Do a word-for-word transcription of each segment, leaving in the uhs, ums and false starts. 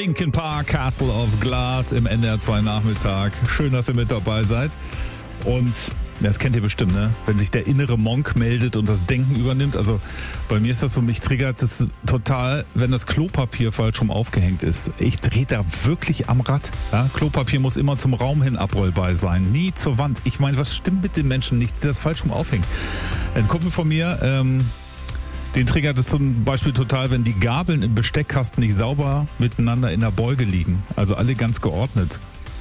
Linkin Park, Castle of Glass im N D R zwei Nachmittag. Schön, dass ihr mit dabei seid. Und das kennt ihr bestimmt, ne? Wenn sich der innere Monk meldet und das Denken übernimmt. Also bei mir ist das so, mich triggert das total, wenn das Klopapier falsch rum aufgehängt ist. Ich drehe da wirklich am Rad. Ja? Klopapier muss immer zum Raum hin abrollbar sein, nie zur Wand. Ich meine, was stimmt mit den Menschen nicht, die das falsch rum aufhängen? Ein Kumpel von mir, ähm, den triggert es zum Beispiel total, wenn die Gabeln im Besteckkasten nicht sauber miteinander in der Beuge liegen. Also alle ganz geordnet.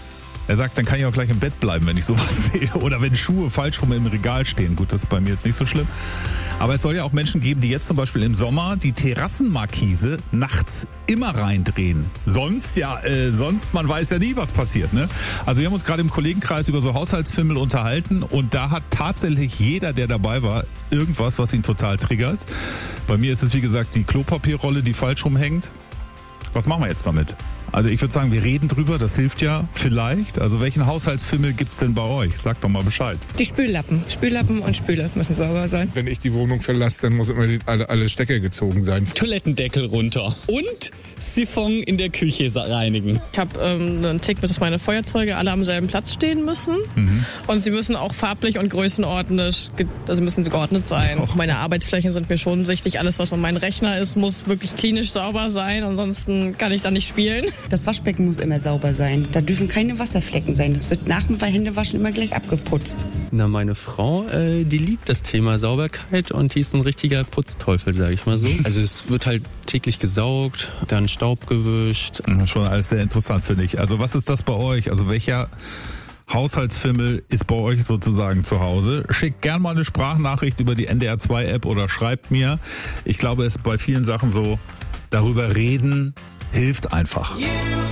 Er sagt, dann kann ich auch gleich im Bett bleiben, wenn ich sowas sehe. Oder wenn Schuhe falsch rum im Regal stehen. Gut, das ist bei mir jetzt nicht so schlimm. Aber es soll ja auch Menschen geben, die jetzt zum Beispiel im Sommer die Terrassenmarkise nachts immer reindrehen. Sonst, ja, äh, sonst, man weiß ja nie, was passiert, ne? Also wir haben uns gerade im Kollegenkreis über so Haushaltsfimmel unterhalten und da hat tatsächlich jeder, der dabei war, irgendwas, was ihn total triggert. Bei mir ist es, wie gesagt, die Klopapierrolle, die falsch rumhängt. Was machen wir jetzt damit? Also ich würde sagen, wir reden drüber, das hilft ja vielleicht. Also welchen Haushaltsfimmel gibt's denn bei euch? Sagt doch mal Bescheid. Die Spüllappen. Spüllappen und Spüle müssen sauber sein. Wenn ich die Wohnung verlasse, dann muss immer die, alle, alle Stecker gezogen sein. Toilettendeckel runter und Siphon in der Küche reinigen. Ich habe ähm, einen Tick, dass meine Feuerzeuge alle am selben Platz stehen müssen. Mhm. Und sie müssen auch farblich und größenordentlich, also müssen sie geordnet sein. Auch meine Arbeitsflächen sind mir schon wichtig. Alles, was um meinen Rechner ist, muss wirklich klinisch sauber sein. Ansonsten kann ich da nicht spielen. Das Waschbecken muss immer sauber sein. Da dürfen keine Wasserflecken sein. Das wird nach dem Händewaschen immer gleich abgeputzt. Na, meine Frau, äh, die liebt das Thema Sauberkeit und die ist ein richtiger Putzteufel, sag ich mal so. Also es wird halt täglich gesaugt, dann Staub gewischt. Schon alles sehr interessant, finde ich. Also was ist das bei euch? Also welcher Haushaltsfimmel ist bei euch sozusagen zu Hause? Schickt gern mal eine Sprachnachricht über die N D R zwei App oder schreibt mir. Ich glaube, es ist bei vielen Sachen so, darüber reden hilft einfach.